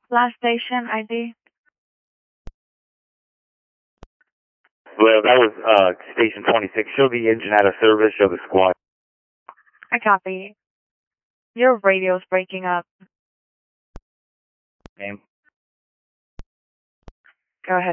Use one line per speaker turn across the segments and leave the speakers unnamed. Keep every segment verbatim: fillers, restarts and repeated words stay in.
Last station I D.
Well, that was uh, station twenty-six. Show the engine out of service. Show the squad.
I copy. Your radio's breaking up.
Name.
Go ahead.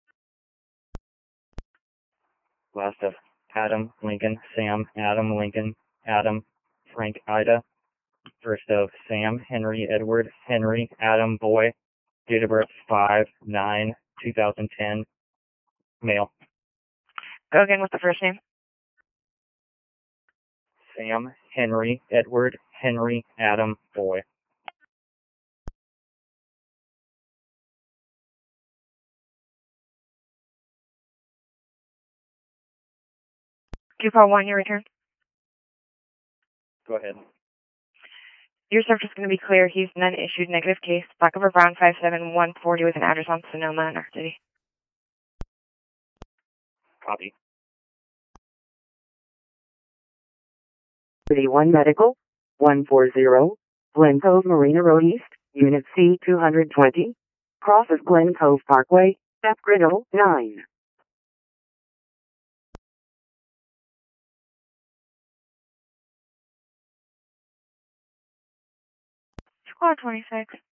Last of Adam, Lincoln, Sam, Adam, Lincoln, Adam, Frank, Ida. First of Sam, Henry, Edward, Henry, Adam, boy. Date of birth five nine two thousand ten. Male.
Go again with the first name.
Sam, Henry, Edward, Henry, Adam, boy.
Q P A one, your return.
Go ahead.
Your search is going to be clear. He's none issued negative case. Black over brown five seven one forty with an address on Sonoma in our city.
Copy.
City one Medical, one forty, Glen Cove Marina Road East, Unit C two twenty, crosses Glen Cove Parkway, F Grid oh nine.
Squad twenty-six.